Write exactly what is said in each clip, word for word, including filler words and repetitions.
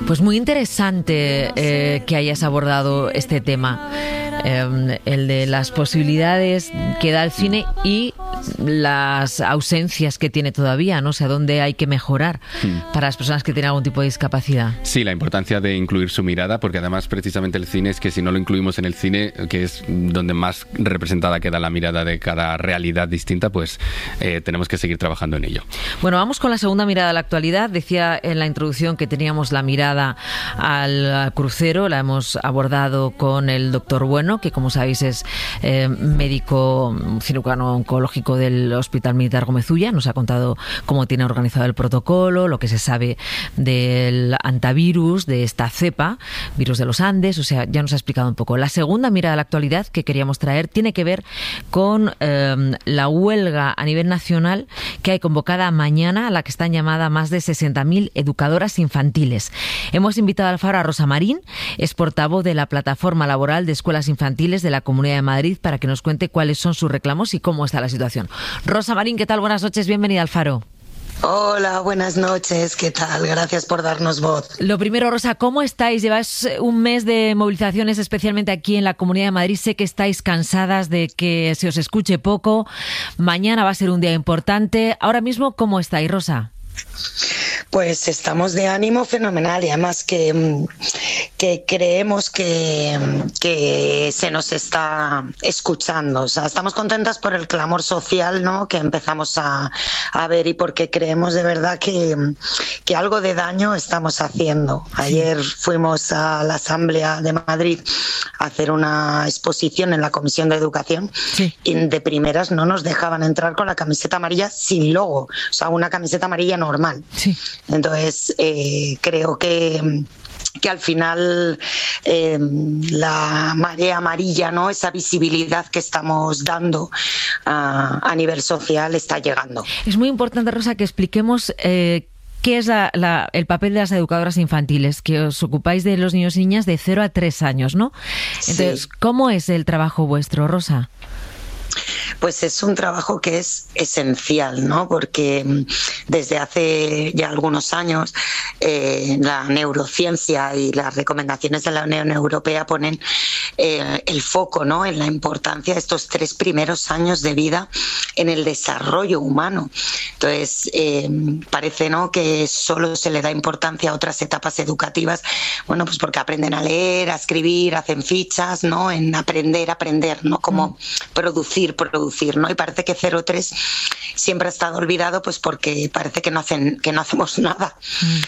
Pues muy interesante eh, que hayas abordado este tema, eh, el de las posibilidades que da el cine y las ausencias que tiene todavía, no sé, a dónde hay que mejorar hmm. para las personas que tienen algún tipo de discapacidad. Sí, la importancia de incluir su mirada, porque además precisamente el cine es que si no lo incluimos en el cine, que es donde más representada queda la mirada de cada realidad distinta, pues eh, tenemos que seguir trabajando en ello. Bueno, vamos con la segunda mirada a la actualidad. Decía en la introducción que teníamos la mirada al crucero, la hemos abordado con el doctor Bueno, que como sabéis es eh, médico cirujano oncológico del Hospital Militar Gómez Ulla. Nos ha contado cómo tiene organizado el protocolo, lo que se sabe del antivirus, de esta cepa, virus de los Andes, o sea, ya nos ha explicado un poco. La segunda mirada a la actualidad que queríamos traer tiene que ver con eh, la huelga a nivel nacional que hay convocada mañana, a la que están llamadas más de sesenta mil educadoras infantiles. Hemos invitado al Faro a Rosa Marín, es portavoz de la Plataforma Laboral de Escuelas Infantiles de la Comunidad de Madrid, para que nos cuente cuáles son sus reclamos y cómo está la situación. Rosa Marín, ¿qué tal? Buenas noches, bienvenida al Faro. Hola, buenas noches, ¿qué tal? Gracias por darnos voz. Lo primero, Rosa, ¿cómo estáis? Lleváis un mes de movilizaciones, especialmente aquí en la Comunidad de Madrid. Sé que estáis cansadas de que se os escuche poco. Mañana va a ser un día importante. Ahora mismo, ¿cómo estáis, Rosa? Pues estamos de ánimo fenomenal y además que, que creemos que, que se nos está escuchando. O sea, estamos contentas por el clamor social, ¿no?, que empezamos a, a ver, y porque creemos de verdad que, que algo de daño estamos haciendo. Ayer fuimos a la Asamblea de Madrid a hacer una exposición en la Comisión de Educación, sí, y de primeras no nos dejaban entrar con la camiseta amarilla sin logo, o sea, una camiseta amarilla normal. Sí. Entonces, eh, creo que... que al final eh, la marea amarilla, ¿no?, esa visibilidad que estamos dando uh, a nivel social está llegando. Es muy importante, Rosa, que expliquemos eh, qué es la, la, el papel de las educadoras infantiles, que os ocupáis de los niños y niñas de cero a tres años, ¿no? Entonces, sí. ¿Cómo es el trabajo vuestro, Rosa? Pues es un trabajo que es esencial, ¿no? Porque desde hace ya algunos años eh, la neurociencia y las recomendaciones de la Unión Europea ponen eh, el foco, ¿no?, en la importancia de estos tres primeros años de vida en el desarrollo humano. Entonces, eh, parece, ¿no?, que solo se le da importancia a otras etapas educativas, bueno, pues porque aprenden a leer, a escribir, hacen fichas, ¿no?, en aprender, aprender, ¿no?, como producir, producir, ¿no? Y parece que cero tres siempre ha estado olvidado, pues porque parece que no hacen, que no hacemos nada. Mm.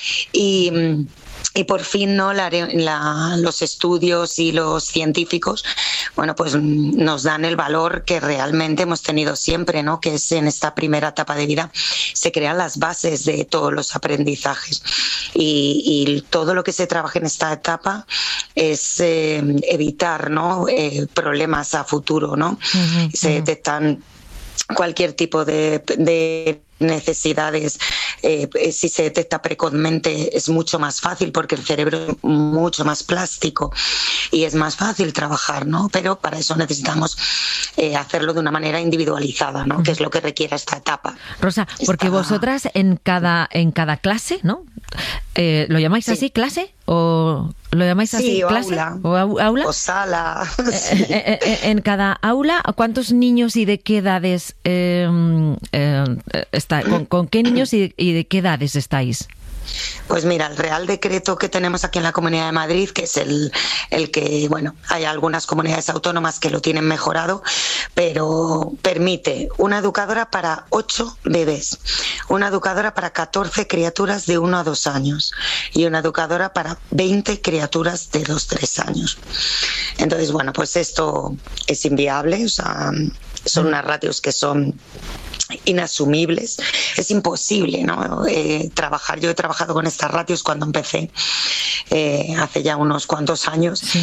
Y Y por fin, ¿no?, la, la, los estudios y los científicos, bueno, pues nos dan el valor que realmente hemos tenido siempre, ¿no?, que es en esta primera etapa de vida se crean las bases de todos los aprendizajes. Y, y todo lo que se trabaja en esta etapa es eh, evitar, ¿no?, eh, problemas a futuro, ¿no? Uh-huh, se detectan cualquier tipo de, de necesidades, eh, si se detecta precozmente es mucho más fácil porque el cerebro es mucho más plástico y es más fácil trabajar, ¿no? Pero para eso necesitamos eh, hacerlo de una manera individualizada, ¿no? Uh-huh. Que es lo que requiere esta etapa. Rosa, porque esta... vosotras en cada en cada clase, ¿no? Eh, ¿Lo llamáis sí. así, clase? ¿O lo llamáis así, sí, o clase? Aula. ¿O au- aula? O sala. Sí. Eh, eh, en cada aula, ¿cuántos niños y de qué edades eh, eh, está, con, con qué niños y de, y de qué edades estáis? Pues mira, el Real Decreto que tenemos aquí en la Comunidad de Madrid, que es el, el que, bueno, hay algunas comunidades autónomas que lo tienen mejorado, pero permite una educadora para ocho bebés, una educadora para catorce criaturas de uno a dos años y una educadora para veinte criaturas de dos a tres años. Entonces, bueno, pues esto es inviable, o sea, son unas ratios que son inasumibles, es imposible, ¿no? Eh, trabajar, yo he trabajado con estas ratios cuando empecé eh, hace ya unos cuantos años, sí.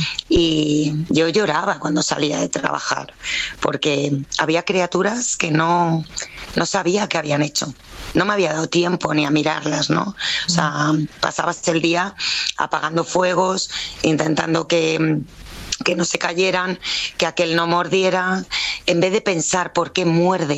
Y yo lloraba cuando salía de trabajar porque había criaturas que no, no sabía qué habían hecho, no me había dado tiempo ni a mirarlas, ¿no? O sea, pasabas el día apagando fuegos, intentando que que no se cayeran, que aquel no mordiera, en vez de pensar por qué muerde,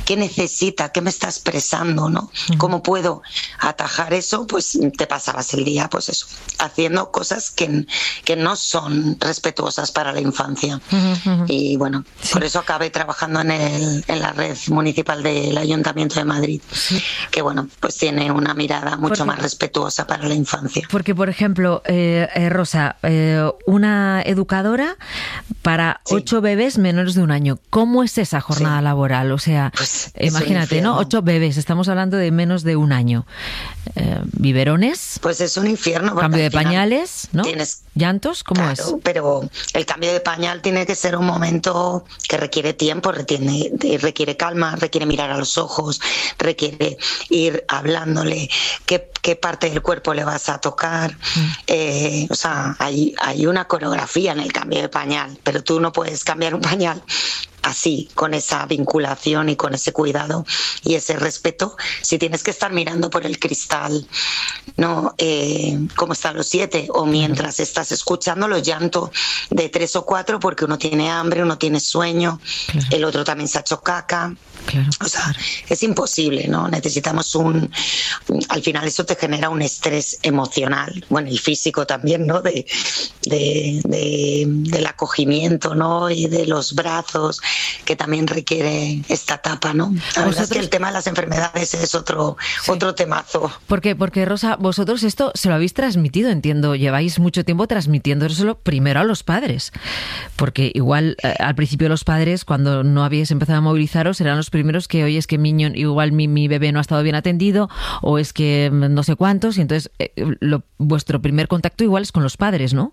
qué necesita, qué me está expresando, ¿no? Uh-huh. ¿Cómo puedo atajar eso? Pues te pasabas el día, pues eso, haciendo cosas que, que no son respetuosas para la infancia. Uh-huh. Y bueno, sí. por eso acabé trabajando en, el, en la red municipal del Ayuntamiento de Madrid, sí. que bueno, pues tiene una mirada mucho porque, más respetuosa para la infancia. Porque, por ejemplo, eh, eh, Rosa, eh, una educadora para sí. ocho bebés menores de un año, ¿cómo es esa jornada sí. laboral? O sea, pues imagínate, ¿no? Ocho bebés, estamos hablando de menos de un año. Eh, biberones. Pues es un infierno. Cambio de pañales, ¿no? Tienes, ¿llantos? ¿Cómo claro, es? Pero el cambio de pañal tiene que ser un momento que requiere tiempo, requiere, requiere calma, requiere mirar a los ojos, requiere ir hablándole qué, qué parte del cuerpo le vas a tocar. Mm. Eh, o sea, hay, hay una coreografía en el cambio de pañal, pero tú no puedes cambiar un pañal así, con esa vinculación y con ese cuidado y ese respeto, si tienes que estar mirando por el cristal, ¿no? Eh, cómo están los siete, o mientras estás escuchando los llantos de tres o cuatro, porque uno tiene hambre, uno tiene sueño, claro. el otro también se ha hecho caca. Claro, o sea, claro. es imposible, ¿no? Necesitamos un... Al final eso te genera un estrés emocional, bueno, y físico también, ¿no? De, de, de, del acogimiento, ¿no? Y de los brazos, que también requiere esta etapa, ¿no? La verdad es que el tema de las enfermedades es otro, sí. otro temazo. Porque, porque, Rosa, vosotros esto se lo habéis transmitido, entiendo, lleváis mucho tiempo transmitiéndoselo primero a los padres, porque igual eh, al principio los padres, cuando no habíais empezado a movilizaros, eran los primeros que, oye, es que mi niño, igual mi, mi bebé no ha estado bien atendido, o es que no sé cuántos, y entonces eh, lo, vuestro primer contacto igual es con los padres, ¿no?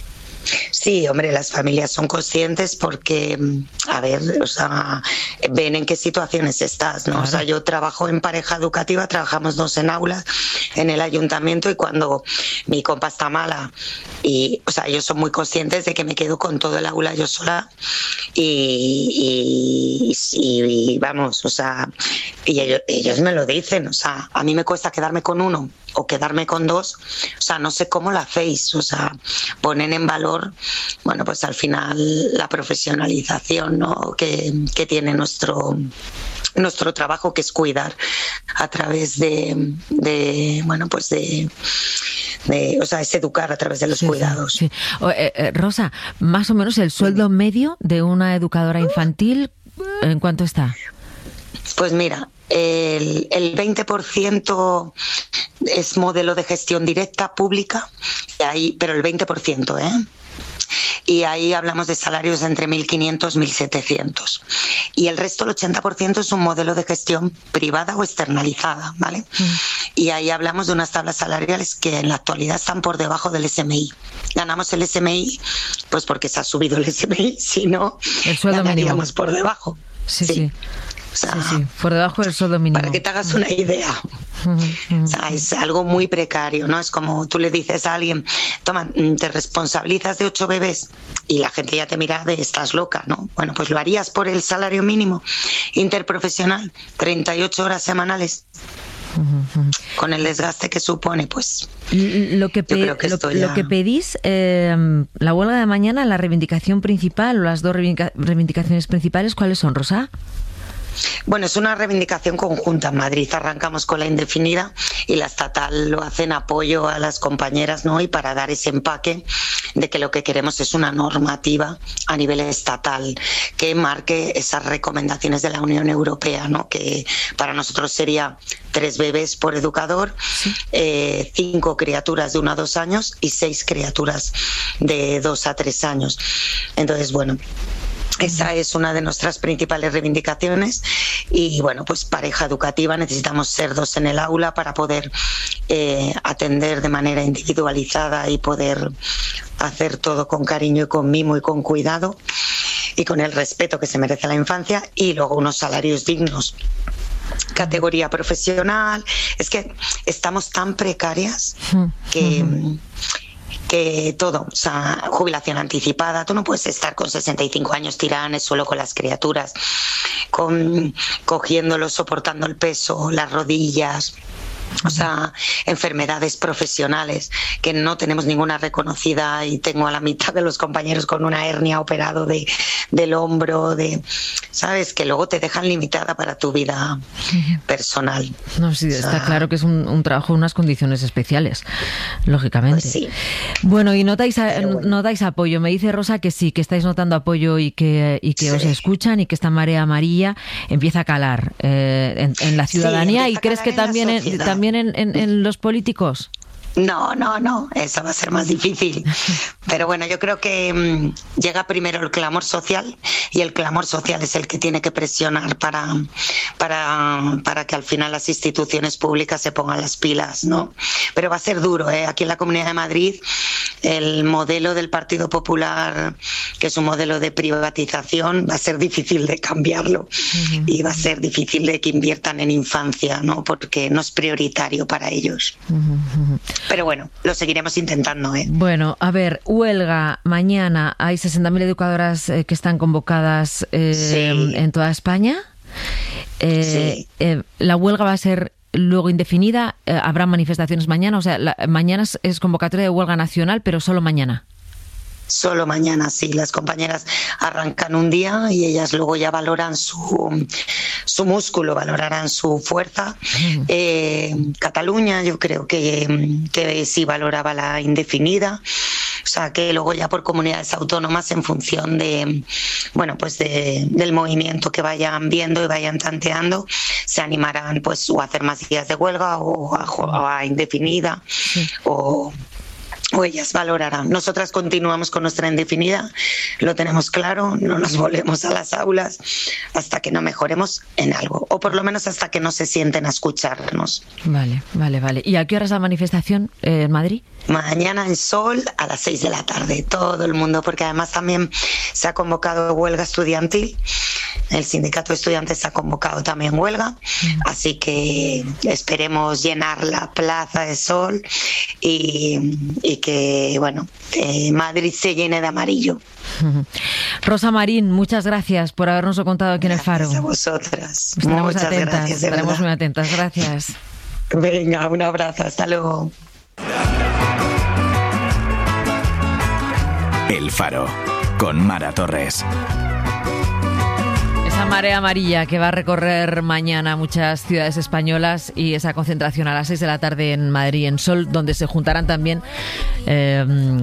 Sí, hombre, las familias son conscientes porque, a ver, o sea, ven en qué situaciones estás, ¿no? Claro. O sea, yo trabajo en pareja educativa, trabajamos dos en aulas en el ayuntamiento, y cuando mi compa está mala, y, o sea, ellos son muy conscientes de que me quedo con todo el aula yo sola, y, y, y, y vamos, o sea, y ellos, ellos me lo dicen, o sea, a mí me cuesta quedarme con uno o quedarme con dos, o sea, no sé cómo lo hacéis, o sea, ponen en valor, bueno, pues al final la profesionalización, ¿no? que, que tiene nuestro nuestro trabajo, que es cuidar a través de, de bueno, pues de, de, o sea, es educar a través de los sí, cuidados. Sí. O, eh, eh, Rosa, más o menos el sueldo medio de una educadora infantil, ¿en cuánto está? Pues mira, el, el veinte por ciento es modelo de gestión directa pública, y ahí, pero el veinte por ciento, ¿eh? Y ahí hablamos de salarios de entre mil quinientos y mil setecientos. Y el resto, el ochenta por ciento, es un modelo de gestión privada o externalizada, ¿vale? Mm. Y ahí hablamos de unas tablas salariales que en la actualidad están por debajo del S M I. Ganamos el S M I, pues porque se ha subido el S M I, si no, el sueldo mínimo por debajo. Sí, sí. sí. O sea, sí, sí, por debajo del sueldo mínimo. Para que te hagas una idea. O sea, es algo muy precario, ¿no? Es como tú le dices a alguien, toma, te responsabilizas de ocho bebés, y la gente ya te mira de estás loca, ¿no? Bueno, pues lo harías por el salario mínimo interprofesional, treinta y ocho horas semanales. Con el desgaste que supone, pues lo que, pe- que lo, ya... lo que pedís, eh, la huelga de mañana, la reivindicación principal, o las dos reivindica- reivindicaciones principales, ¿cuáles son, Rosa? Bueno, es una reivindicación conjunta. En Madrid arrancamos con la indefinida y la estatal lo hace en apoyo a las compañeras, ¿no? Y para dar ese empaque de que lo que queremos es una normativa a nivel estatal que marque esas recomendaciones de la Unión Europea, ¿no? Que para nosotros sería tres bebés por educador, sí. eh, cinco criaturas de uno a dos años y seis criaturas de dos a tres años. Entonces, bueno, esa es una de nuestras principales reivindicaciones. Y bueno, pues pareja educativa, necesitamos ser dos en el aula para poder eh, atender de manera individualizada y poder hacer todo con cariño y con mimo y con cuidado y con el respeto que se merece la infancia, y luego unos salarios dignos. Categoría profesional, es que estamos tan precarias que... que todo, o sea, jubilación anticipada, tú no puedes estar con sesenta y cinco años tirada en el suelo con las criaturas, con, cogiéndolo, soportando el peso, las rodillas, O sea, enfermedades profesionales que no tenemos ninguna reconocida, y tengo a la mitad de los compañeros con una hernia operado de, del hombro, de, ¿sabes? Que luego te dejan limitada para tu vida personal. No, sí, está o sea, claro que es un, un trabajo en unas condiciones especiales, lógicamente. Pues sí. Bueno, y notáis, a, bueno. notáis apoyo. Me dice Rosa que sí, que estáis notando apoyo y que, y que sí. os escuchan, y que esta marea amarilla empieza a calar eh, en, en la ciudadanía. Sí, ¿y crees que también en, también en, en, en los políticos? No, no, no, eso va a ser más difícil. Pero bueno, yo creo que mmm, llega primero el clamor social, y el clamor social es el que tiene que presionar para, para, para que al final las instituciones públicas se pongan las pilas, ¿no? Pero va a ser duro, ¿eh? Aquí en la Comunidad de Madrid, el modelo del Partido Popular, que es un modelo de privatización, va a ser difícil de cambiarlo. Uh-huh. Y va a ser difícil de que inviertan en infancia, ¿no? Porque no es prioritario para ellos. Uh-huh. Pero bueno, lo seguiremos intentando, ¿eh? Bueno, a ver, huelga mañana. Hay sesenta mil educadoras eh, que están convocadas eh, sí. en toda España. Eh, sí. eh, la huelga va a ser luego indefinida. Eh, ¿Habrá manifestaciones mañana? O sea, la, mañana es, es convocatoria de huelga nacional, pero solo mañana. Solo mañana, sí. Las compañeras arrancan un día y ellas luego ya valoran su, su músculo, valorarán su fuerza. Mm. Eh, Cataluña, yo creo que, que sí valoraba la indefinida. O sea, que luego ya por comunidades autónomas, en función de, bueno, pues de, del movimiento que vayan viendo y vayan tanteando, se animarán pues o a hacer más días de huelga o a, o a indefinida. Sí. o... o ellas valorarán. Nosotras continuamos con nuestra indefinida, lo tenemos claro, no nos volvemos a las aulas hasta que no mejoremos en algo, o por lo menos hasta que no se sienten a escucharnos. Vale, vale, vale. ¿Y a qué hora es la manifestación eh, en Madrid? Mañana en Sol a las seis de la tarde, todo el mundo, porque además también se ha convocado huelga estudiantil. El sindicato de estudiantes ha convocado también huelga, mm. así que esperemos llenar la Plaza de Sol y, y que, bueno, eh, Madrid se llene de amarillo. Rosa Marín, muchas gracias por habernos contado aquí gracias en El Faro. Gracias a vosotras. Estaremos muchas atentas, gracias. Estaremos muy atentas. Gracias. Venga, un abrazo. Hasta luego. El Faro, con Mara Torres. Esa marea amarilla que va a recorrer mañana muchas ciudades españolas, y esa concentración a las seis de la tarde en Madrid, en Sol, donde se juntarán también eh,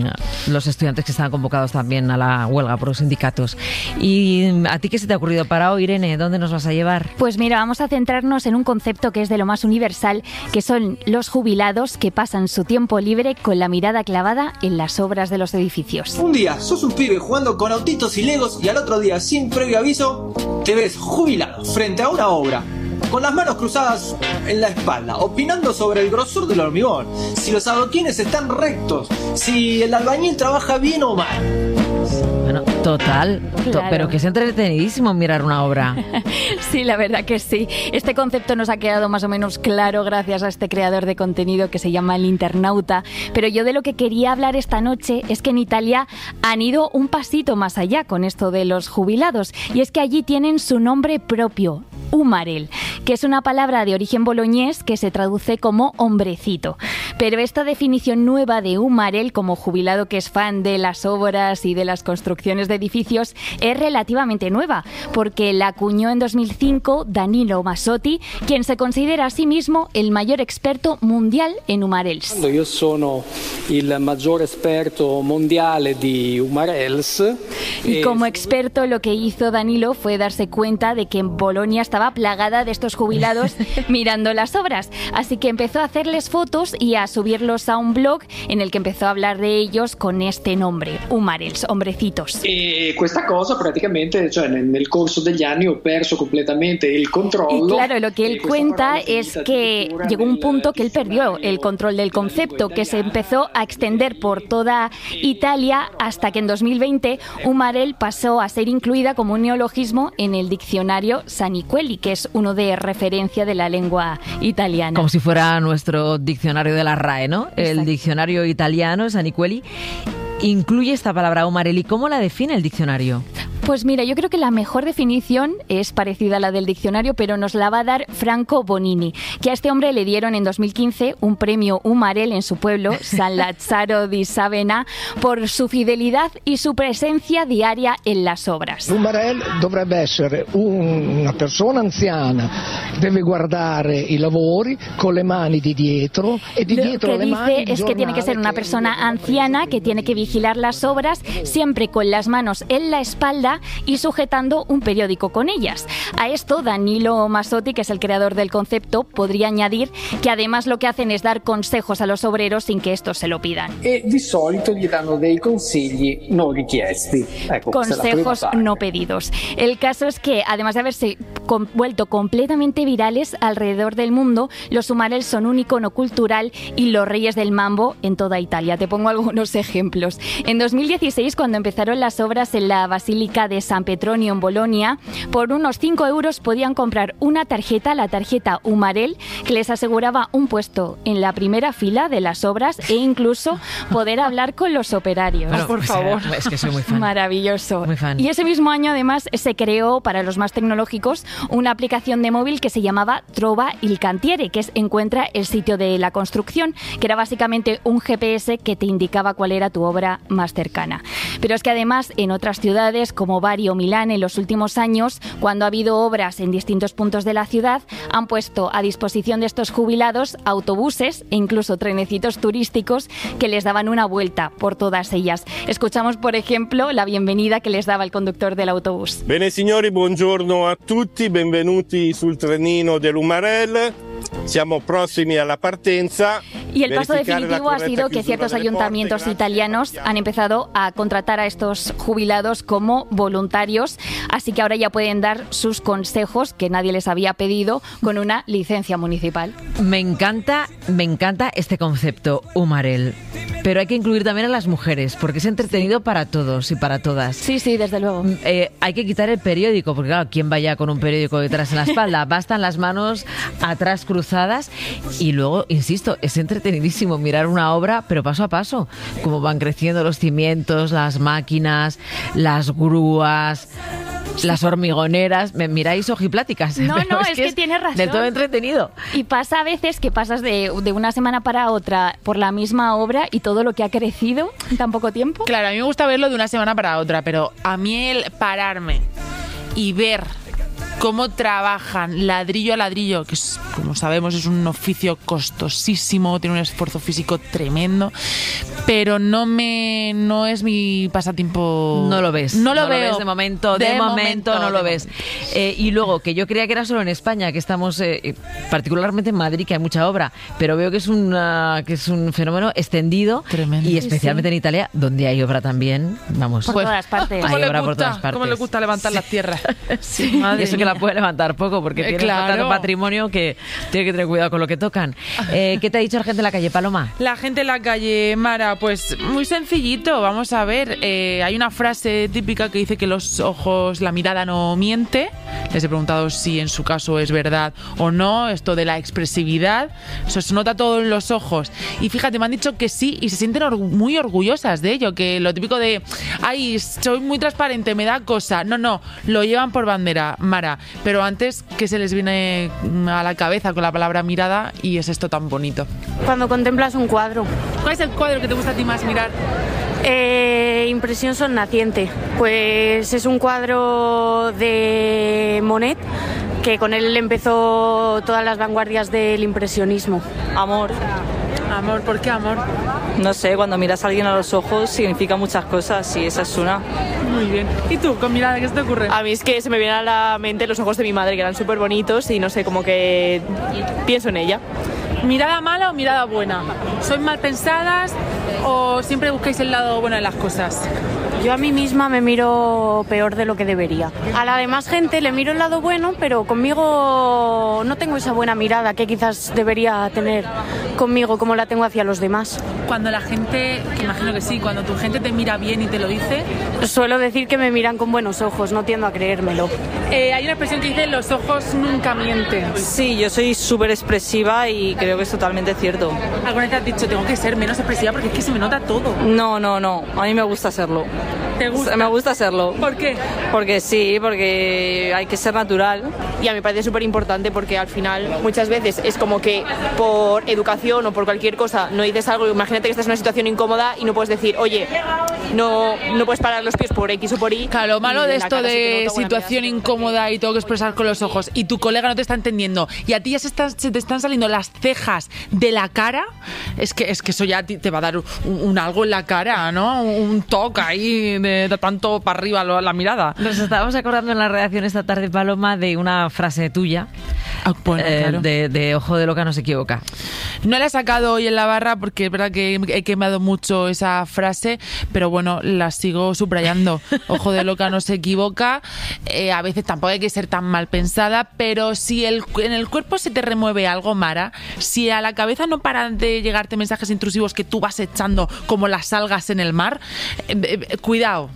los estudiantes que están convocados también a la huelga por los sindicatos. ¿Y a ti qué se te ha ocurrido para hoy, Irene? ¿Dónde nos vas a llevar? Pues mira, vamos a centrarnos en un concepto que es de lo más universal, que son los jubilados que pasan su tiempo libre con la mirada clavada en las obras de los edificios. Un día sos un pibe jugando con autitos y legos, y al otro día, sin previo aviso, te ves jubilado frente a una obra, con las manos cruzadas en la espalda, opinando sobre el grosor del hormigón, si los adoquines están rectos, si el albañil trabaja bien o mal. Bueno, total, claro. to- pero que es entretenidísimo mirar una obra. Sí, la verdad que sí. Este concepto nos ha quedado más o menos claro gracias a este creador de contenido que se llama El Internauta. Pero yo de lo que quería hablar esta noche es que en Italia han ido un pasito más allá con esto de los jubilados. Y es que allí tienen su nombre propio, Umarell, que es una palabra de origen boloñés que se traduce como hombrecito. Pero esta definición nueva de Umarell como jubilado que es fan de las obras y de las construcciones de edificios es relativamente nueva, porque la acuñó en dos mil cinco Danilo Massotti, quien se considera a sí mismo el mayor experto mundial en Umarells. Yo soy el mayor experto mundial de Umarells. Y como experto lo que hizo Danilo fue darse cuenta de que en Bolonia estaba plagada de estos jubilados mirando las obras, así que empezó a hacerles fotos y a subirlos a un blog en el que empezó a hablar de ellos con este nombre, Umarells, hombrecitos. E questa cosa praticamente, cioè nel corso degli anni ho perso completamente il controllo. Y claro, lo que él cuenta es que llegó un punto que él perdió el control del concepto, que se empezó a extender por toda Italia hasta que en dos mil veinte Umarell pasó a ser incluida como un neologismo en el diccionario Saniquelli, que es uno de referencia de la lengua italiana. Como si fuera nuestro diccionario de la R A E, ¿no? Exacto. El diccionario italiano Saniquelli incluye esta palabra Umarell. ¿Y cómo la define el diccionario? Pues mira, yo creo que la mejor definición es parecida a la del diccionario, pero nos la va a dar Franco Bonini, que a este hombre le dieron en dos mil quince un premio Umarell en su pueblo, San Lazzaro di Savena, por su fidelidad y su presencia diaria en las obras. Umarell dovrebbe essere una persona anziana, deve guardare i lavori con le mani di dietro e di dietro le mani. Lo que dice es que tiene que ser una persona anciana que tiene que vigilar las obras siempre con las manos en la espalda y sujetando un periódico con ellas. A esto Danilo Massotti, que es el creador del concepto, podría añadir que además lo que hacen es dar consejos a los obreros sin que estos se lo pidan. E di solito gli danno dei consigli non richiesti. Ecco, consejos no pedidos. El caso es que además de haberse com- vuelto completamente virales alrededor del mundo, los Umarell son un icono cultural y los reyes del mambo en toda Italia. Te pongo algunos ejemplos. En dos mil dieciséis, cuando empezaron las obras en la Basílica de San Petronio en Bolonia, por unos cinco euros podían comprar una tarjeta, la tarjeta Umarell, que les aseguraba un puesto en la primera fila de las obras e incluso poder hablar con los operarios. Bueno, por favor. Sea, es que soy muy fan. Maravilloso. Muy fan. Y ese mismo año, además, se creó, para los más tecnológicos, una aplicación de móvil que se llamaba Trova il Cantiere, que es Encuentra el sitio de la construcción, que era básicamente un G P S que te indicaba cuál era tu obra más cercana. Pero es que además, en otras ciudades como Bari o Milán, en los últimos años, cuando ha habido obras en distintos puntos de la ciudad, han puesto a disposición de estos jubilados autobuses e incluso trenecitos turísticos que les daban una vuelta por todas ellas. Escuchamos, por ejemplo, la bienvenida que les daba el conductor del autobús. Bene signori, buongiorno a tutti, benvenuti sul trenino dell'Umarell. Siamo prossimi alla partenza. Y el paso definitivo ha sido que ciertos ayuntamientos italianos han empezado a contratar a estos jubilados como voluntarios, así que ahora ya pueden dar sus consejos que nadie les había pedido con una licencia municipal. Me encanta, me encanta este concepto Umarell, pero hay que incluir también a las mujeres, porque es entretenido para todos y para todas. Sí, sí, desde luego. Eh, hay que quitar el periódico, porque claro, ¿quién vaya con un periódico detrás en la espalda? Bastan las manos atrás cruzadas y luego, insisto, es entretenidísimo mirar una obra, pero paso a paso, cómo van creciendo los cimientos, las máquinas, las grúas, las hormigoneras. Me miráis ojipláticas. No, pero no, es, es que, que es tienes razón. del todo entretenido. Y pasa a veces que pasas de, de una semana para otra por la misma obra y todo lo que ha crecido en tan poco tiempo. Claro, a mí me gusta verlo de una semana para otra, pero a mí el pararme y ver cómo trabajan ladrillo a ladrillo, que es, como sabemos es un oficio costosísimo, tiene un esfuerzo físico tremendo, pero no me no es mi pasatiempo. No lo ves. No lo no veo. Lo ves de momento, de, de momento, momento no lo ves. Eh, y luego, que yo creía que era solo en España, que estamos eh, particularmente en Madrid, que hay mucha obra, pero veo que es, una, que es un fenómeno extendido. Tremendo. Y especialmente sí, sí. en Italia, donde hay obra también. Vamos. Por pues, todas partes. Hay obra gusta, por todas partes. ¿Cómo le gusta levantar sí. las tierras? Sí, madre y eso mía. Que la puede levantar poco, porque eh, tiene claro. tanto patrimonio que tiene que tener cuidado con lo que tocan. Eh, ¿Qué te ha dicho la gente en la calle, Paloma? La gente en la calle, Mara, pues muy sencillito. Vamos a ver. Eh, hay una frase típica que dice que los ojos, la mirada no miente. Les he preguntado si en su caso es verdad o no. Esto de la expresividad, eso se nota todo en los ojos. Y fíjate, me han dicho que sí y se sienten or- muy orgullosas de ello. Que lo típico de, ay, soy muy transparente, me da cosa. No, no, lo llevan por bandera, Mara. Pero antes, ¿qué se les viene a la cabeza con la palabra mirada? Y es esto tan bonito. Cuando contemplas un cuadro. ¿Cuál es el cuadro que te gusta a ti más mirar? Eh, impresión sonnaciente. Pues es un cuadro de Monet, que con él empezó todas las vanguardias del impresionismo. Amor. Amor, ¿por qué amor? No sé, cuando miras a alguien a los ojos significa muchas cosas y esa es una. Muy bien. ¿Y tú, con mirada, qué se te ocurre? A mí es que se me vienen a la mente los ojos de mi madre, que eran súper bonitos y no sé, como que pienso en ella. ¿Mirada mala o mirada buena? ¿Sois mal pensadas o siempre buscáis el lado bueno de las cosas? Yo a mí misma me miro peor de lo que debería. A la demás gente le miro el lado bueno, pero conmigo no tengo esa buena mirada que quizás debería tener conmigo como la tengo hacia los demás. Cuando la gente, que imagino que sí, cuando tu gente te mira bien y te lo dice... Suelo decir que me miran con buenos ojos, no tiendo a creérmelo. Eh, hay una expresión que dice, los ojos nunca mienten. Sí, yo soy súper expresiva y creo que es totalmente cierto. ¿Alguna vez te has dicho, tengo que ser menos expresiva porque es que se me nota todo? No, no, no, a mí me gusta serlo. ¿Te gusta? Me gusta serlo. ¿Por qué? Porque sí, porque hay que ser natural. Y a mí me parece súper importante porque al final muchas veces es como que por educación o por cualquier cosa no dices algo, imagínate que estás en una situación incómoda y no puedes decir, oye, no, no puedes parar los pies por X o por Y. Claro, lo malo de esto de nota, situación incómoda y tengo que expresar con los ojos y tu colega no te está entendiendo y a ti ya se, están, se te están saliendo las cejas de la cara, es que, es que eso ya te va a dar un, un algo en la cara, ¿no? Un toque ahí de, de tanto para arriba la mirada. Nos estábamos acordando en la redacción esta tarde, Paloma, de una frase tuya. Ah, bueno, eh, claro. de, de ojo de loca no se equivoca. No la he sacado hoy en la barra porque es verdad que he quemado mucho esa frase, pero bueno, la sigo subrayando. Ojo de loca no se equivoca. Eh, a veces tampoco hay que ser tan mal pensada, pero si el, en el cuerpo se te remueve algo, Mara, si a la cabeza no paran de llegarte mensajes intrusivos que tú vas echando como las algas en el mar, eh, eh, cuidado.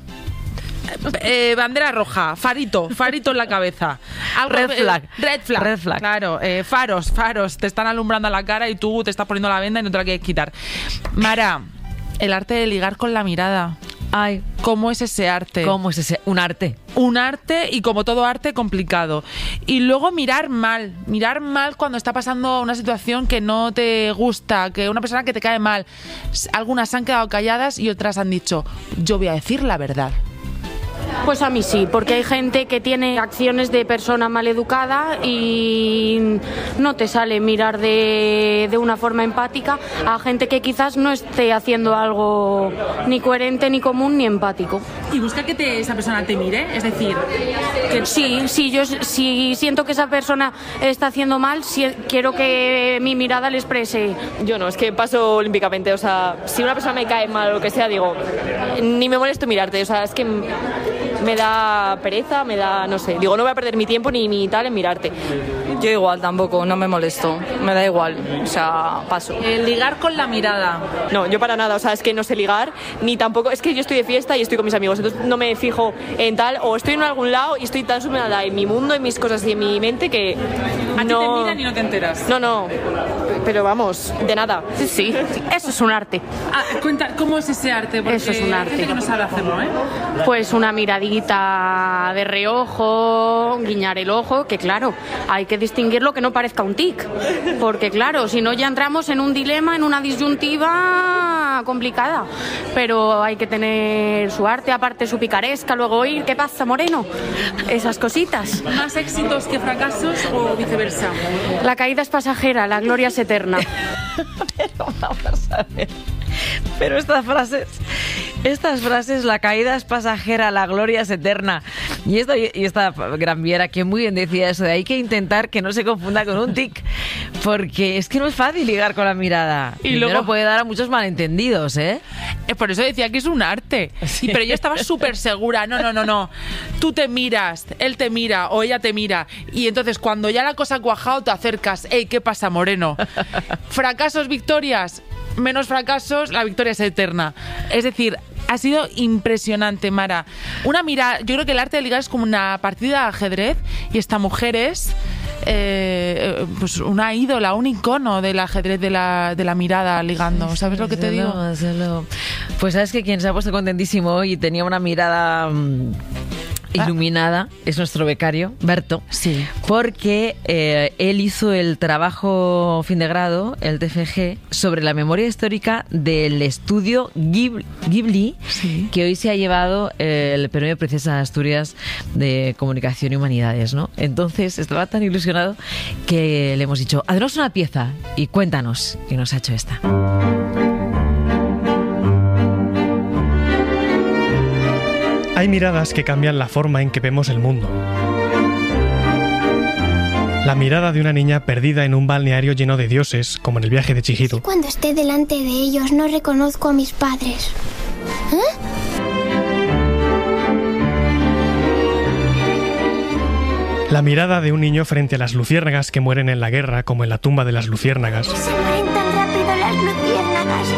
Eh, bandera roja, farito, farito en la cabeza. Algo, red flag. Eh, red flag. Red flag. Claro, eh, faros, faros. Te están alumbrando la cara y tú te estás poniendo la venda y no te la quieres quitar. Mara, el arte de ligar con la mirada. Ay, ¿cómo es ese arte? ¿Cómo es ese? Un arte. Un arte y como todo arte complicado. Y luego mirar mal, mirar mal cuando está pasando una situación que no te gusta, que una persona que te cae mal. Algunas han quedado calladas y otras han dicho, yo voy a decir la verdad. Pues a mí sí, porque hay gente que tiene acciones de persona maleducada y no te sale mirar de, de una forma empática a gente que quizás no esté haciendo algo ni coherente, ni común, ni empático. ¿Y busca que te, esa persona te mire? Es decir... Que sí, sí, yo si siento que esa persona está haciendo mal, si, quiero que mi mirada le exprese. Yo no, es que paso olímpicamente, o sea, si una persona me cae mal o lo que sea, digo, ni me molesto mirarte, o sea, es que me da pereza, me da, no sé, digo, no voy a perder mi tiempo ni mi tal en mirarte. Yo igual tampoco, no me molesto, me da igual, o sea, paso. El ligar con la mirada. No, yo para nada, o sea, es que no sé ligar, ni tampoco, es que yo estoy de fiesta y estoy con mis amigos, entonces no me fijo en tal, o estoy en algún lado y estoy tan sumida en mi mundo, en mis cosas y en mi mente que a no... ti te miran y no te enteras. No, no, pero vamos, de nada. Sí, sí, eso es un arte. Ah, cuenta, ¿cómo es ese arte? Porque eso es un arte. Hay gente que no sabe hacerlo, ¿eh? Pues una miradita de reojo, guiñar el ojo, que claro, hay que distinguirlo que no parezca un tic, porque claro, si no ya entramos en un dilema, en una disyuntiva complicada, pero hay que tener su arte, aparte su picaresca, luego ir, ¿qué pasa, moreno? Esas cositas. ¿Más éxitos que fracasos o viceversa? La caída es pasajera, la gloria es eterna. Pero vamos a ver. Pero estas frases, estas frases, la caída es pasajera, la gloria es eterna. Y esta, y esta Gran Viera, que muy bien decía eso, de hay que intentar que no se confunda con un tic, porque es que no es fácil ligar con la mirada. Y Primero luego puede dar a muchos malentendidos, ¿eh? Por eso decía que es un arte. Sí. Pero yo estaba súper segura. No, no, no, no. Tú te miras, él te mira o ella te mira. Y entonces cuando ya la cosa ha cuajado te acercas. Ey, ¿qué pasa, moreno? Fracasos, victorias. Menos fracasos, la victoria es eterna. Es decir, ha sido impresionante, Mara. Una mirada, yo creo que el arte de ligar es como una partida de ajedrez y esta mujer es eh, pues una ídola, un icono del ajedrez de la, de la mirada ligando. ¿Sabes lo que te digo? Pues sabes que quien se ha puesto contentísimo hoy y tenía una mirada... Mmm... iluminada, es nuestro becario, Berto, sí. Porque eh, él hizo el trabajo fin de grado, el T F G, sobre la memoria histórica del estudio Ghibli, Ghibli sí. que hoy se ha llevado el premio Princesa Asturias de Comunicación y Humanidades, ¿no? Entonces estaba tan ilusionado que le hemos dicho, haznos una pieza y cuéntanos, y nos ha hecho esta. Hay miradas que cambian la forma en que vemos el mundo. La mirada de una niña perdida en un balneario lleno de dioses, como en el viaje de Chihiro. Cuando esté delante de ellos no reconozco a mis padres. ¿Eh? La mirada de un niño frente a las luciérnagas que mueren en la guerra, como en la tumba de las luciérnagas. Se mueren tan rápido las luciérnagas.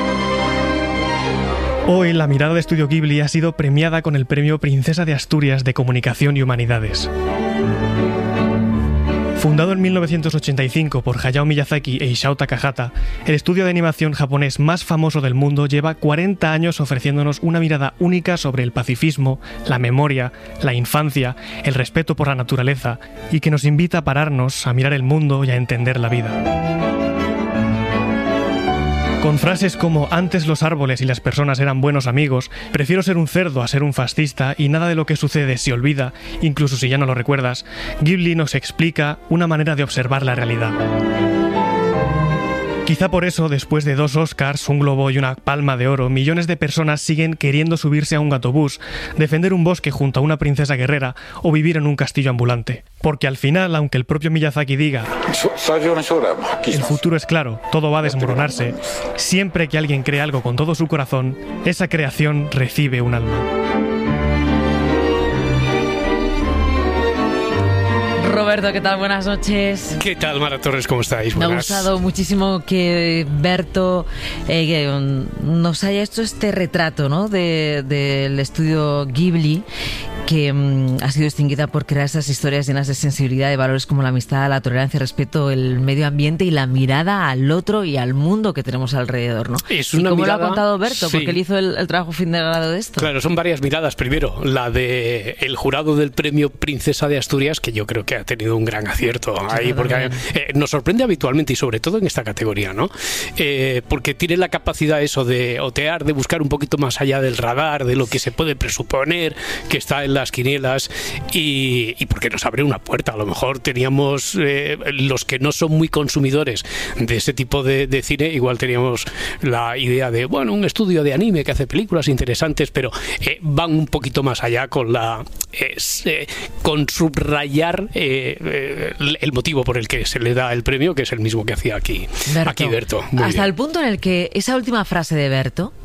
Hoy la mirada de Estudio Ghibli ha sido premiada con el premio Princesa de Asturias de Comunicación y Humanidades. Fundado en mil novecientos ochenta y cinco por Hayao Miyazaki e Isao Takahata, el estudio de animación japonés más famoso del mundo lleva cuarenta años ofreciéndonos una mirada única sobre el pacifismo, la memoria, la infancia, el respeto por la naturaleza y que nos invita a pararnos, a mirar el mundo y a entender la vida. Con frases como antes los árboles y las personas eran buenos amigos, prefiero ser un cerdo a ser un fascista y nada de lo que sucede se olvida, incluso si ya no lo recuerdas, Ghibli nos explica una manera de observar la realidad. Quizá por eso, después de dos Oscars, un Globo y una Palma de Oro, millones de personas siguen queriendo subirse a un gatobús, defender un bosque junto a una princesa guerrera o vivir en un castillo ambulante. Porque al final, aunque el propio Miyazaki diga el futuro es claro, todo va a desmoronarse, siempre que alguien cree algo con todo su corazón, esa creación recibe un alma. Roberto, ¿qué tal? Buenas noches. ¿Qué tal, Mara Torres? ¿Cómo estáis? Me ha Buenas. gustado muchísimo que Berto eh, que, um, nos haya hecho este retrato, ¿no?, de, del estudio Ghibli, que um, ha sido distinguida por crear esas historias llenas de sensibilidad, de valores como la amistad, la tolerancia, el respeto, el medio ambiente y la mirada al otro y al mundo que tenemos alrededor, ¿no? Es ¿Y una cómo mirada, lo ha contado Berto? sí. Porque él hizo el, el trabajo fin de grado de esto. Claro, son varias miradas. Primero, la de el jurado del premio Princesa de Asturias, que yo creo que ha tenido un gran acierto sí, ahí, porque eh, nos sorprende habitualmente y sobre todo en esta categoría, ¿no? Eh, porque tiene la capacidad eso de otear, de buscar un poquito más allá del radar, de lo que se puede presuponer que está en las quinielas y, y porque nos abre una puerta. A lo mejor teníamos eh, los que no son muy consumidores de ese tipo de, de cine, igual teníamos la idea de, bueno, un estudio de anime que hace películas interesantes, pero eh, van un poquito más allá con la eh, eh, con subrayar eh, eh, el motivo por el que se le da el premio, que es el mismo que hacía aquí Berto. Aquí Berto. Muy Hasta bien. el punto en el que esa última frase de Berto,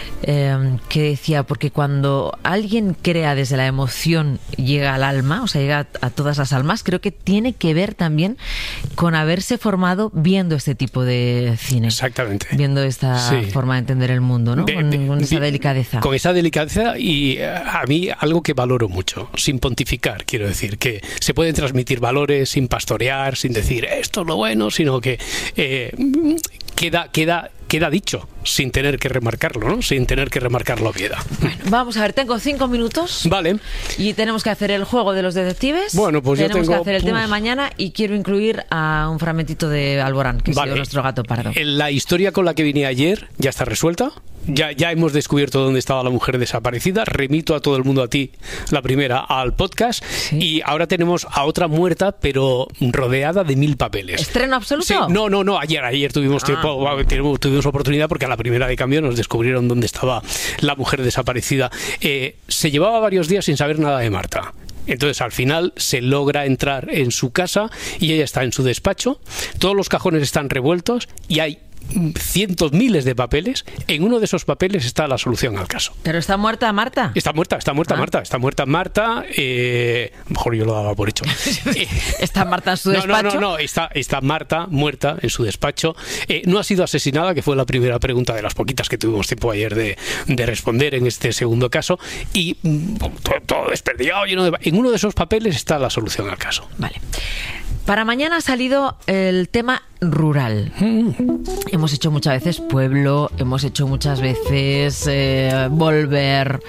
eh, que decía, porque cuando alguien crea desde la emoción llega al alma, o sea, llega a, a todas las almas, creo que tiene que ver también con haberse formado viendo este tipo de cine. Exactamente. Viendo esta sí. forma de entender el mundo, ¿no? De, con, de, con esa de, delicadeza. Con esa delicadeza y a mí algo que valoro mucho, sin pontificar, quiero decir, que se pueden transmitir valores sin pastorear, sin decir esto es lo bueno, sino que eh, queda, queda, queda dicho, sin tener que remarcarlo, ¿no? Sin tener que remarcar la obviedad. Bueno, vamos a ver, tengo cinco minutos. Vale. Y tenemos que hacer el juego de los detectives. Bueno, pues tenemos yo tengo... que hacer el Uf. tema de mañana y quiero incluir a un fragmentito de Alborán, que vale. ha sido nuestro gato pardo. La historia con la que vine ayer ya está resuelta. Ya, ya hemos descubierto dónde estaba la mujer desaparecida. Remito a todo el mundo, a ti, la primera, al podcast. Sí. Y ahora tenemos a otra muerta, pero rodeada de mil papeles. ¿Estreno absoluto? Sí, no, no, no. Ayer, ayer tuvimos, ah. tiempo, tuvimos, tuvimos oportunidad porque a la primera de cambio nos descubrieron dónde estaba la mujer desaparecida. Eh, se llevaba varios días sin saber nada de Marta. Entonces al final se logra entrar en su casa y ella está en su despacho. Todos los cajones están revueltos y hay cientos, miles de papeles. En uno de esos papeles está la solución al caso. ¿Pero está muerta Marta? Está muerta, está muerta ah. Marta, está muerta Marta. Eh, mejor yo lo daba por hecho. ¿Está Marta en su no, despacho? No, no, no, está, está Marta muerta en su despacho. Eh, no ha sido asesinada, que fue la primera pregunta de las poquitas que tuvimos tiempo ayer de, de responder en este segundo caso. Y todo, todo desperdigado, lleno de... En uno de esos papeles está la solución al caso. Vale. Para mañana ha salido el tema rural. Mm. Hemos hecho muchas veces pueblo, hemos hecho muchas veces eh, volver,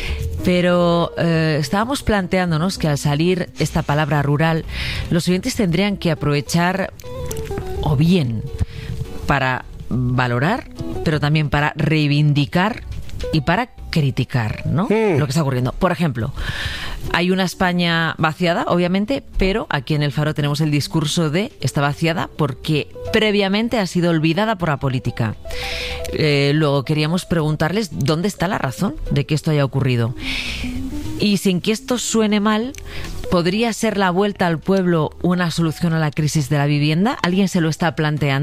pero eh, estábamos planteándonos que al salir esta palabra rural, los oyentes tendrían que aprovechar o bien para valorar, pero también para reivindicar y para criticar, ¿no? Mm. Lo que está ocurriendo. Por ejemplo, hay una España vaciada, obviamente, pero aquí en El Faro tenemos el discurso de está vaciada porque previamente ha sido olvidada por la política. Eh, luego queríamos preguntarles dónde está la razón de que esto haya ocurrido. Y sin que esto suene mal, ¿podría ser la vuelta al pueblo una solución a la crisis de la vivienda? ¿Alguien se lo está planteando?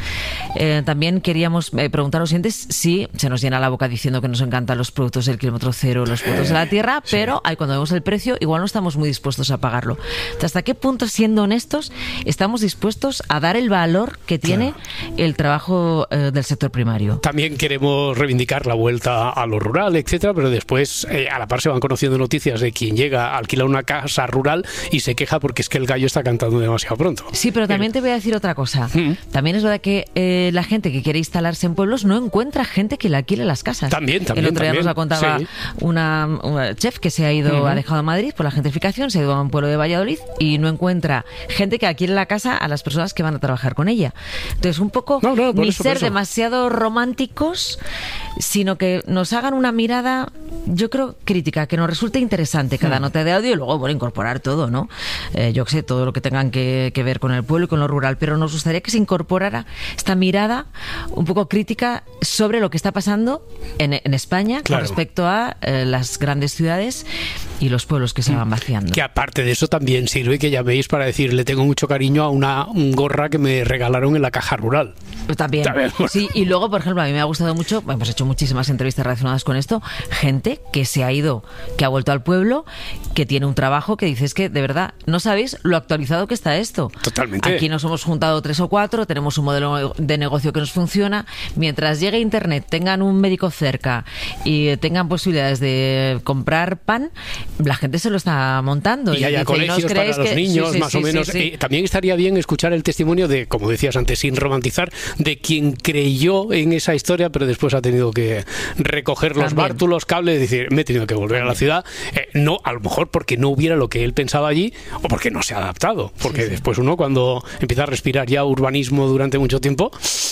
Eh, también queríamos eh, preguntar a los oyentes si se nos llena la boca diciendo que nos encantan los productos del kilómetro cero, los productos de la tierra, sí. pero ahí cuando vemos el precio igual no estamos muy dispuestos a pagarlo. ¿Hasta qué punto, siendo honestos, estamos dispuestos a dar el valor que tiene claro. el trabajo eh, del sector primario? También queremos reivindicar la vuelta a lo rural, etcétera, pero después eh, a la par se van conociendo noticias de quien llega a alquilar una casa rural y se queja porque es que el gallo está cantando demasiado pronto. Sí, pero también te voy a decir otra cosa. ¿Mm? También es verdad que eh, la gente que quiere instalarse en pueblos no encuentra gente que le alquile las casas. También, también. El otro día también. nos la contaba sí. una, una chef que se ha ido, uh-huh. ha dejado Madrid por la gentrificación, se ha ido a un pueblo de Valladolid y no encuentra gente que alquile la casa a las personas que van a trabajar con ella. Entonces, un poco no, no, ni eso, ser demasiado románticos, sino que nos hagan una mirada, yo creo, crítica, que nos resulte interesante cada hmm. nota de audio y luego, bueno, incorporar todo, ¿no? Eh, yo que sé, todo lo que tengan que, que ver con el pueblo y con lo rural, pero nos gustaría que se incorporara esta mirada un poco crítica sobre lo que está pasando en, en España claro. con respecto a eh, las grandes ciudades y los pueblos que se van vaciando. Que aparte de eso también sirve que llaméis para decir, le tengo mucho cariño a una un gorra que me regalaron en la caja rural. También, ¿También? Sí, y luego, por ejemplo, a mí me ha gustado mucho, hemos hecho muchísimas entrevistas relacionadas con esto, gente que se ha ido, que ha vuelto al pueblo, que tiene un trabajo que dices que, de verdad, no sabéis lo actualizado que está esto. Totalmente. Aquí nos hemos juntado tres o cuatro, tenemos un modelo de negocio que nos funciona, mientras llegue Internet, tengan un médico cerca y tengan posibilidades de comprar pan, la gente se lo está montando. Y, y haya dice, colegios ¿no para los que... niños, sí, sí, más sí, o sí, menos. Sí, sí. Eh, también estaría bien escuchar el testimonio de, como decías antes, sin romantizar, de quien creyó en esa historia, pero después ha tenido que recoger los también. bártulos, cables, y decir, me he tenido que volver también. a la ciudad. Eh, no, a lo mejor porque no hubiera lo que él pensaba allí, o porque no se ha adaptado. Porque sí, sí. después uno, cuando empieza a respirar ya urbanismo durante mucho tiempo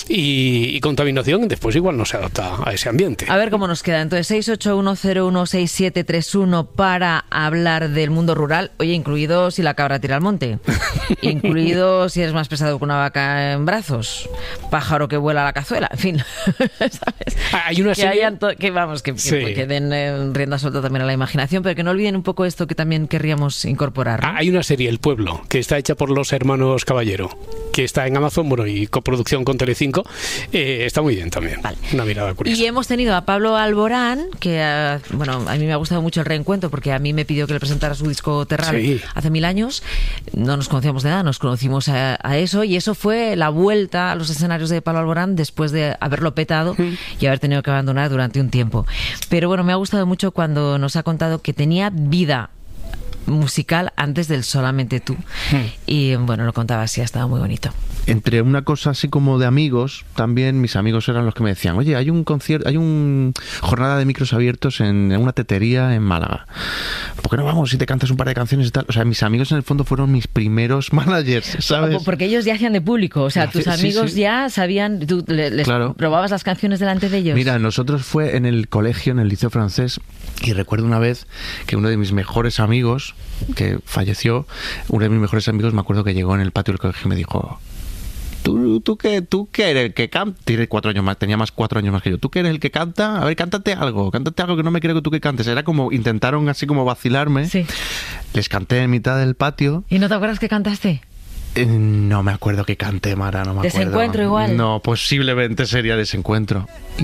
y, y contaminación, después igual no se adapta a ese ambiente. A ver cómo nos queda. Entonces, seis ocho uno cero uno seis siete tres uno para hablar del mundo rural. Oye, incluido si la cabra tira al monte. Incluido si eres más pesado que una vaca en brazos. Pájaro que vuela a la cazuela. En fin. ¿Sabes? Hay una serie... Que, hayan to- que vamos, que, sí. que, que den eh, rienda suelta también a la imaginación, pero que no olviden un poco esto que también querríamos incorporar, ¿no? Hay una serie, El Pueblo, que está hecha por los hermanos Caballero, que está en Amazon, bueno, y coproducción con Telecinco. Eh, está muy bien también. Vale. Una mirada curiosa. Y hemos tenido a Pablo Alborán, que, uh, bueno, a mí me ha gustado mucho el reencuentro, porque a mí me pidió que le presentara su disco Terral sí. hace mil años. No nos conocíamos de nada, nos conocimos a, a eso, y eso fue la vuelta a los escenarios de Pablo Alborán después de haberlo petado mm. y haber tenido que abandonar durante un tiempo. Pero bueno, me ha gustado mucho cuando nos ha contado que tenía vida musical antes del Solamente Tú. Hmm. Y bueno, lo contaba así, ha estado muy bonito. Entre una cosa así como de amigos, también mis amigos eran los que me decían, oye, hay un concierto, hay una jornada de micros abiertos en, en una tetería en Málaga. ¿Por qué no vamos si te cantas un par de canciones y tal? O sea, mis amigos en el fondo fueron mis primeros managers, ¿sabes? Porque ellos ya hacían de público, o sea, tus sí, amigos sí, sí. ya sabían, tú les claro. probabas las canciones delante de ellos. Mira, nosotros fue en el colegio, en el liceo francés, y recuerdo una vez que uno de mis mejores amigos, que falleció, uno de mis mejores amigos, me acuerdo que llegó en el patio del colegio y me dijo, ¿Tú, tú, qué, ¿tú qué eres el que canta? Tiene cuatro años más, tenía más cuatro años más que yo. ¿Tú qué eres el que canta? A ver, cántate algo, cántate algo que no me creo que tú que cantes. Era como, intentaron así como vacilarme. Sí. Les canté en mitad del patio. ¿Y no te acuerdas que cantaste? Eh, no me acuerdo que canté, Mara, no me acuerdo. ¿Desencuentro igual? No, posiblemente sería Desencuentro.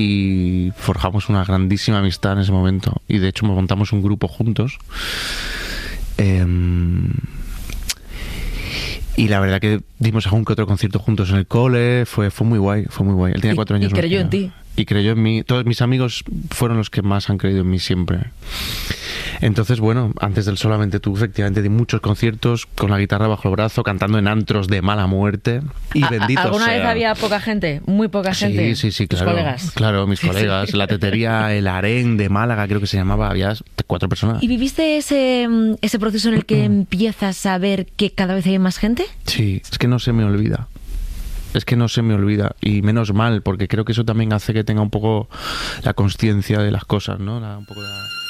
Y forjamos una grandísima amistad en ese momento. Y de hecho montamos un grupo juntos. Eh... Y la verdad que dimos algún que otro concierto juntos en el cole, fue fue muy guay, fue muy guay. Él tenía cuatro años. Y creyó en ti. Y creyó en mí. Todos mis amigos fueron los que más han creído en mí siempre. Entonces, bueno, antes del Solamente Tú, efectivamente, di muchos conciertos con la guitarra bajo el brazo, cantando en antros de mala muerte. Y bendito ¿Alguna sea. vez había poca gente? Muy poca gente. Sí, sí, sí, ¿Tus claro. colegas? Claro, mis colegas. La tetería El Harén de Málaga, creo que se llamaba, había cuatro personas. ¿Y viviste ese, ese proceso en el que empiezas a ver que cada vez hay más gente? Sí, es que no se me olvida. Es que no se me olvida, y menos mal, porque creo que eso también hace que tenga un poco la conciencia de las cosas, ¿no? La, un poco de la...